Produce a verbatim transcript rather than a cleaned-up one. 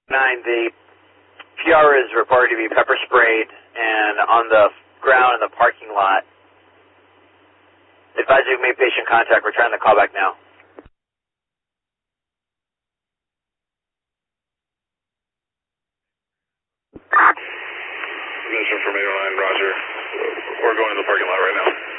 nine, the P R is reported to be pepper sprayed and on the ground in the parking lot. Advise you make patient contact. We're trying to call back now. Ignition from eight oh nine, Roger. We're going to the parking lot right now.